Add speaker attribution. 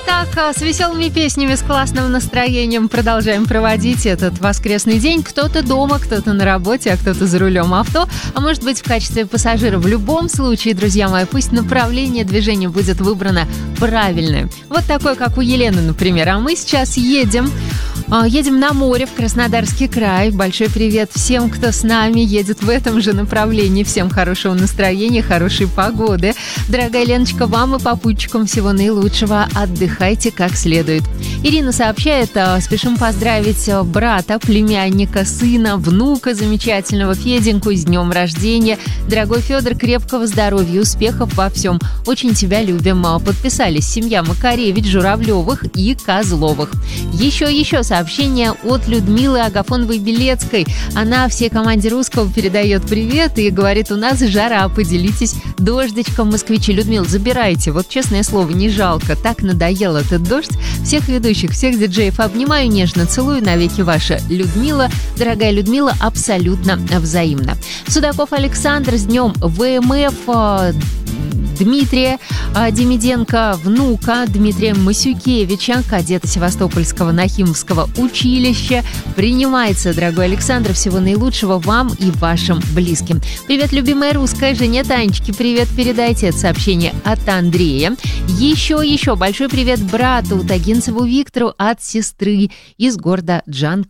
Speaker 1: Так, с веселыми песнями, с классным настроением продолжаем проводить этот воскресный день. Кто-то дома, кто-то на работе, а кто-то за рулем авто, а может быть в качестве пассажира. В любом случае, друзья мои, пусть направление движения будет выбрано правильное. Вот такое, как у Елены, например. А мы сейчас едем на море, в Краснодарский край. Большой привет всем, кто с нами едет в этом же направлении. Всем хорошего настроения, хорошей погоды. Дорогая Леночка, вам и попутчикам всего наилучшего. Отдыхайте как следует. Ирина сообщает, спешим поздравить брата, племянника, сына, внука замечательного Феденьку с днем рождения. Дорогой Федор, крепкого здоровья, успехов во всем. Очень тебя любим. Подписались семья Макаревич, Журавлевых и Козловых. Еще сообщение от Людмилы Агафоновой-Белецкой. Она всей команде Русского передает привет и говорит, у нас жара, поделитесь дождичком, москвичи. Людмила, забирайте, вот честное слово, не жалко, так надоел этот дождь. Всех ведущих, всех диджеев обнимаю, нежно целую, навеки ваша Людмила. Дорогая Людмила, абсолютно взаимно. Судаков Александр, с днем ВМФ, Дмитрия Демиденко, внука Дмитрия Масюкевича, кадета Севастопольского Нахимовского училища. Принимается, дорогой Александр, всего наилучшего вам и вашим близким. Привет, любимая русская, жене Танечки, привет передайте. Это сообщение от Андрея. Еще большой привет брату Тагинцеву Виктору от сестры из города Джанкой.